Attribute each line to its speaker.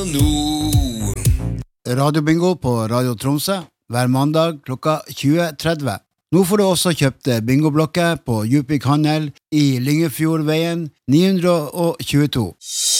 Speaker 1: Radio Bingo på Radio Tromsø hver mandag klokka 20.30. Nå får du også kjøpt bingoblokker på Djupvik Handel i Lyngefjordveien 922.